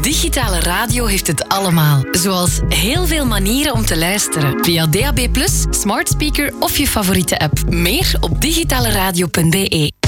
Digitale radio heeft het allemaal. Zoals heel veel manieren om te luisteren. Via DAB+, smart speaker of je favoriete app. Meer op digitaleradio.be.